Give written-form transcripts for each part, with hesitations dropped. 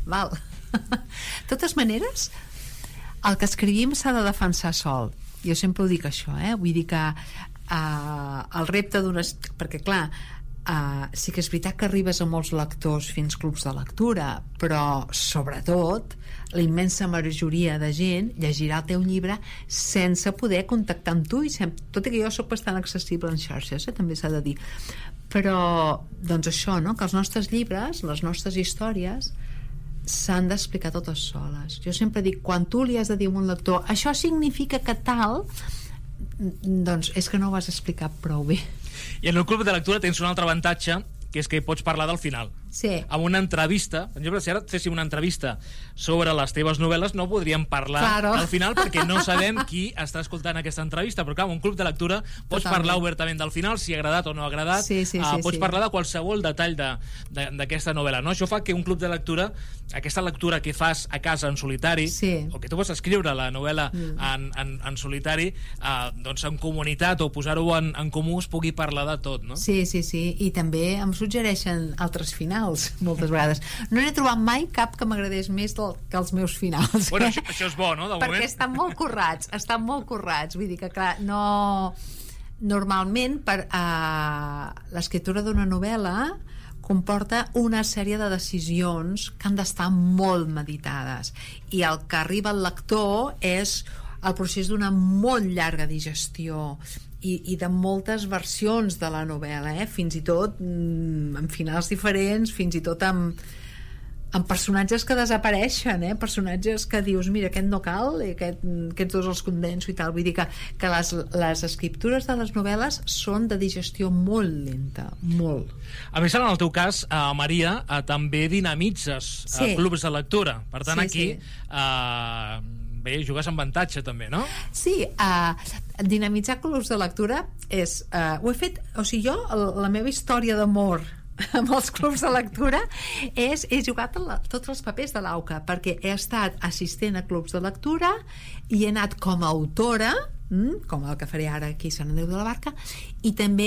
val? De totes maneres, el que escrivim s'ha de defensar sol. Jo sempre ho dic això, vull dir que el repte perquè clar, sí que és veritat que arribes a molts lectors fins clubs de lectura, però sobretot la immensa majoria de gent llegirà el teu llibre sense poder contactar amb tu, tot i que jo soc bastant accessible en xarxes, també s'ha de dir, però doncs això, no? Que els nostres llibres, les nostres històries s'han d'explicar totes soles. Jo sempre dic, quan tu li has de dir a un lector això significa que tal, doncs és que no ho has explicat prou bé. I en el club de lectura tens un altre avantatge, que és que pots parlar del final. Sí. Amb una entrevista, per exemple, si ara et féssim una entrevista sobre les teves novel·les, no podríem parlar al final perquè no sabem qui està escoltant aquesta entrevista, però clar, en un club de lectura pots parlar obertament del final, si ha agradat o no ha agradat, pots parlar de qualsevol detall d'aquesta novel·la, no? Això fa que un club de lectura, aquesta lectura que fas a casa en solitari, o que tu pots escriure la novel·la en solitari, doncs en comunitat o posar-ho en comú es pugui parlar de tot, no? Sí, i també em suggereixen altres finals moltes vegades. No n'he trobat mai cap que m'agradés més que els meus finals. Bueno, això és bo, no? De moment. Perquè estan molt currats. Vull dir que, clar, no... Normalment, l'escriptura d'una novel·la comporta una sèrie de decisions que han d'estar molt meditades. I el que arriba al lector és el procés d'una molt llarga digestió i de moltes versions de la novel·la, fins i tot amb finals diferents, fins i tot amb personatges que desapareixen, personatges que dius, mira, aquest no cal, aquests dos els condenso i tal. Vull dir que les escriptures de les novel·les són de digestió molt lenta, molt. A més, en el teu cas, Maria, també dinamitzes clubs de lectura. Per tant, aquí bé, jugues amb avantatge també, no? Sí, dinamitzar clubs de lectura és... ho he fet... O sigui, jo, la meva història d'amor amb els clubs de lectura he jugat tots els papers de l'AUCA, perquè he estat assistent a clubs de lectura i he anat com a autora, com el que faré ara aquí a Sant Andreu de la Barca, i també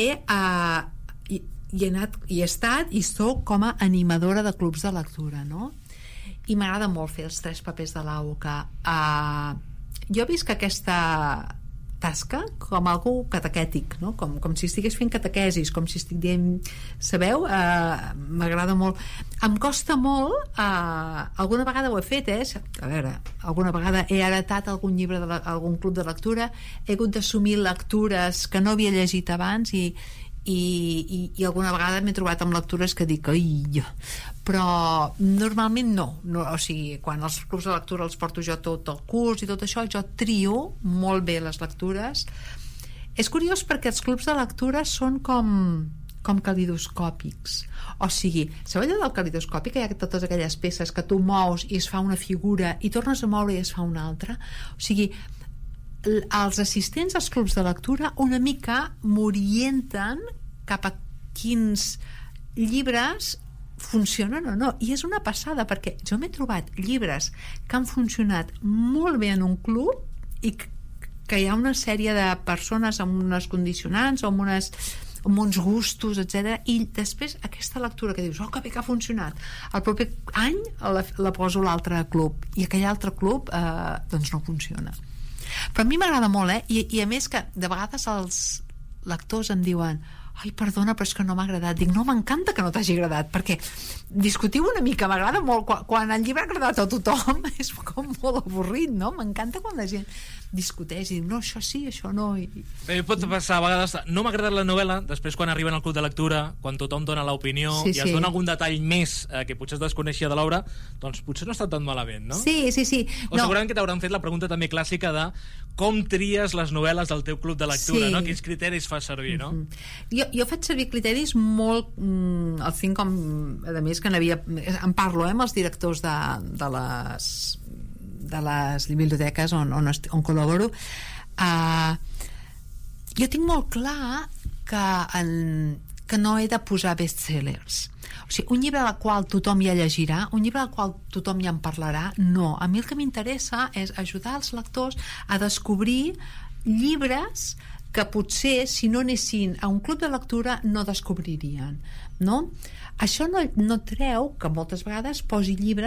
he estat i soc com a animadora de clubs de lectura, no? I m'agrada molt fer els 3 papers de l'AUCA. Jo visc aquesta tasca com algo catequètic, no? Com si estigués fent catequesis, com si estic dient, sabeu? M'agrada molt. Em costa molt, alguna vegada ho he fet, a veure, alguna vegada he heretat algun llibre d'algun club de lectura, he hagut d'assumir lectures que no havia llegit abans i alguna vegada m'he trobat amb lectures que dic, però normalment no, o sigui, quan els clubs de lectura els porto jo tot el curs i tot això, jo trio molt bé les lectures. És curiós perquè els clubs de lectura són com calidoscòpics, o sigui, sabeu allò del calidoscòpic, que hi ha totes aquelles peces que tu mous i es fa una figura i tornes a moure i es fa una altra? O sigui, els assistents als clubs de lectura una mica m'orienten cap a quins llibres funcionen o no, i és una passada perquè jo m'he trobat llibres que han funcionat molt bé en un club i que hi ha una sèrie de persones amb unes condicionants o amb uns gustos, etc. I després aquesta lectura que dius, que bé que ha funcionat, el proper any la poso a l'altre club i aquell altre club doncs no funciona. Però a mi m'agrada molt, i a més que de vegades els lectors em diuen, ai, perdona, però és que no m'ha agradat. Dic, no, m'encanta que no t'hagi agradat, perquè discutiu una mica, m'agrada molt quan el llibre ha agradat a tothom, és com molt avorrit, no? M'encanta quan la gent discuteix i diu, no, això sí, això no. Bé, pot passar a vegades, no m'ha agradat la novel·la, després quan arriben al club de lectura, quan tothom dona l'opinió i es dona algun detall més que potser es desconeixia de l'obra, doncs potser no ha estat tan malament, no? Sí. O segurament que t'hauran fet la pregunta també clàssica de com tries les novel·les del teu club de lectura, no? Quins criteris fas servir, no? Jo faig servir criteris molt al fin com, a més que en parlo amb els directors de les biblioteques on col·laboro. Jo tinc molt clar que no he de posar bestsellers, o sigui, un llibre al qual tothom ja llegirà, un llibre al qual tothom ja en parlarà, no. A mi el que m'interessa és ajudar els lectors a descobrir llibres que potser si no anessin a un club de lectura no descobririen, no? Això no treu que moltes vegades posi llibres